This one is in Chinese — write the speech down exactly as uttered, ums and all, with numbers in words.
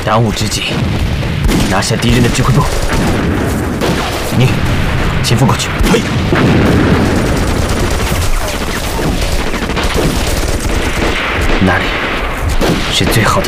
当务之急，拿下敌人的指挥部。你前锋过去。嘿。那里是最好的